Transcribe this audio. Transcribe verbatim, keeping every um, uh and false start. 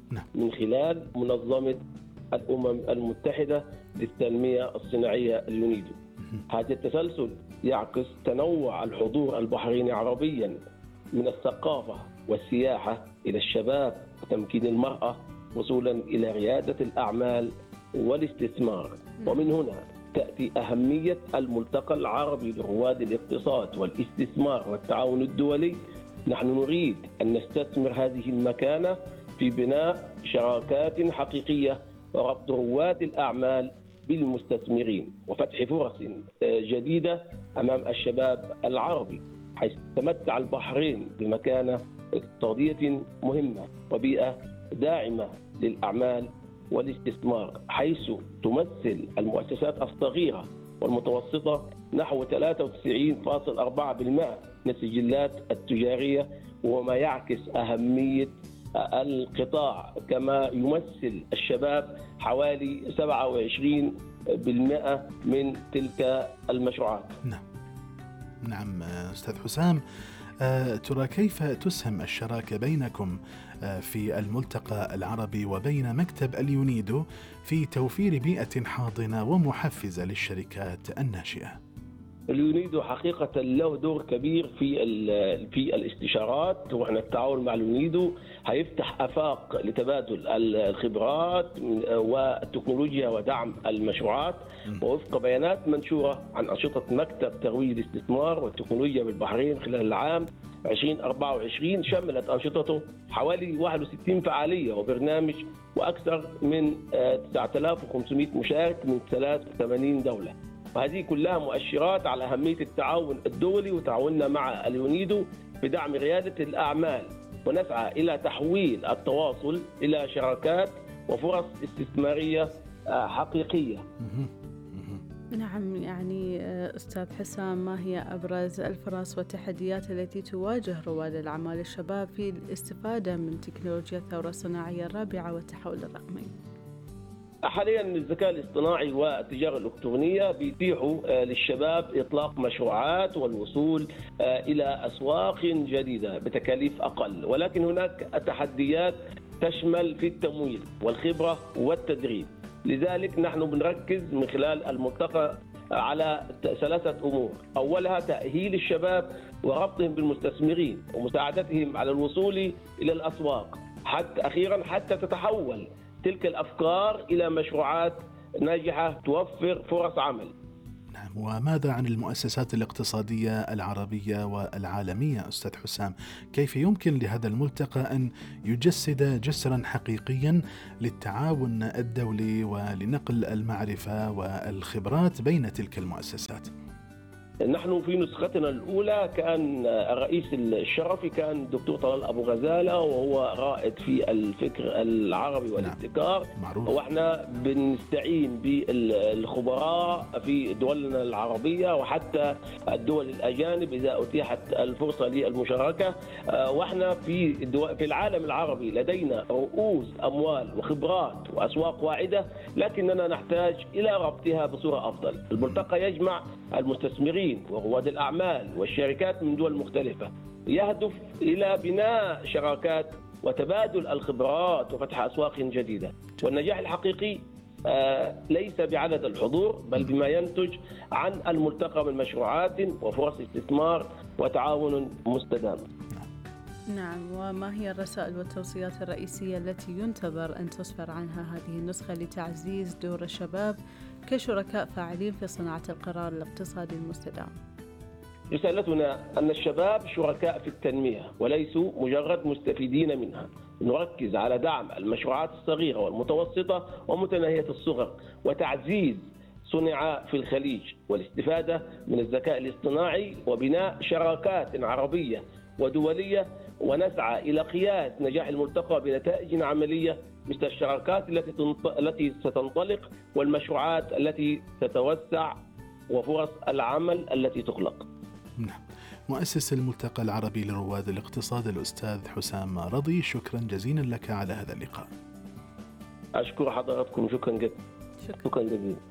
نعم. من خلال منظمة الأمم المتحدة للتنمية الصناعية اليونيدو. هذا التسلسل يعكس تنوع الحضور البحريني عربيا، من الثقافة والسياحة إلى الشباب وتمكين المرأة، وصولا إلى ريادة الأعمال والاستثمار. ومن هنا تأتي أهمية الملتقى العربي لرواد الاقتصاد والاستثمار والتعاون الدولي. نحن نريد أن نستثمر هذه المكانة في بناء شراكات حقيقية وربط رواد الأعمال بالمستثمرين، وفتح فرص جديدة أمام الشباب العربي، حيث تمتع البحرين بمكانة اقتصادية مهمة وبيئة داعمة للأعمال والاستثمار، حيث تمثل المؤسسات الصغيرة والمتوسطة نحو ثلاثة وتسعين فاصلة أربعة بالمئة من السجلات التجارية، وما يعكس أهمية القطاع. كما يمثل الشباب حوالي سبعة وعشرين بالمئة من تلك المشروعات. نعم نعم أستاذ حسام، أه ترى كيف تسهم الشراكة بينكم أه في الملتقى العربي وبين مكتب اليونيدو في توفير بيئة حاضنة ومحفزة للشركات الناشئة؟ اليونيدو حقيقة له دور كبير في في الاستشارات، وإحنا التعاون مع اليونيدو هيفتح آفاق لتبادل الخبرات والتكنولوجيا ودعم المشروعات. ووفق بيانات منشورة عن أنشطة مكتب ترويج الاستثمار والتكنولوجيا بالبحرين خلال العام ألفين وأربعة وعشرين، شملت أنشطته حوالي واحد وستين فعالية وبرنامج، وأكثر من تسعة آلاف وخمسمئة مشارك من ثلاث وثمانين دولة. وهذه كلها مؤشرات على أهمية التعاون الدولي وتعاوننا مع اليونيدو بدعم ريادة الأعمال، ونسعى إلى تحويل التواصل إلى شراكات وفرص استثمارية حقيقية. نعم، يعني أستاذ حسام، ما هي أبرز الفرص والتحديات التي تواجه رواد الأعمال الشباب في الاستفادة من تكنولوجيا الثورة الصناعية الرابعة والتحول الرقمي؟ حاليا الذكاء الاصطناعي والتجارة الإلكترونية بيتيحوا للشباب إطلاق مشروعات والوصول إلى أسواق جديدة بتكاليف أقل، ولكن هناك تحديات تشمل في التمويل والخبرة والتدريب. لذلك نحن بنركز من خلال الملتقى على ثلاثة أمور: أولها تأهيل الشباب وربطهم بالمستثمرين ومساعدتهم على الوصول إلى الأسواق، حتى أخيرا حتى تتحول تلك الأفكار إلى مشروعات ناجحة توفر فرص عمل. نعم، وماذا عن المؤسسات الاقتصادية العربية والعالمية أستاذ حسام؟ كيف يمكن لهذا الملتقى أن يجسد جسرا حقيقيا للتعاون الدولي ولنقل المعرفة والخبرات بين تلك المؤسسات؟ نحن في نسختنا الأولى كان الرئيس الشرفي كان الدكتور طلال أبو غزالة، وهو رائد في الفكر العربي والابتكار. نعم. وإحنا بنستعين بالخبراء في دولنا العربية وحتى الدول الأجانب إذا أتيحت الفرصة للمشاركة. وإحنا في في العالم العربي لدينا رؤوس أموال وخبرات وأسواق واعدة، لكننا نحتاج إلى ربطها بصورة أفضل. الملتقى يجمع المستثمرين ورواد الأعمال والشركات من دول مختلفة، يهدف إلى بناء شراكات وتبادل الخبرات وفتح أسواق جديدة. والنجاح الحقيقي آه ليس بعدد الحضور، بل بما ينتج عن الملتقى من مشروعات وفرص استثمار وتعاون مستدام. نعم، وما هي الرسائل والتوصيات الرئيسية التي ينتظر أن تسفر عنها هذه النسخة لتعزيز دور الشباب كشركاء فاعلين في صناعة القرار الاقتصادي المستدام؟ رسالتنا أن الشباب شركاء في التنمية وليسوا مجرد مستفيدين منها. نركز على دعم المشروعات الصغيرة والمتوسطة ومتناهية الصغر، وتعزيز صنع في الخليج، والاستفادة من الذكاء الاصطناعي، وبناء شراكات عربية ودولية. ونسعى إلى قياس نجاح الملتقى بنتائج عملية مثل الشراكات التي التي ستنطلق والمشروعات التي تتوسع وفرص العمل التي تخلق. نعم. مؤسس الملتقى العربي لرواد الاقتصاد الأستاذ حسام رضي، شكرا جزيلا لك على هذا اللقاء. أشكر حضراتكم، شكرا جدا. شكرا, شكرا جزيلا.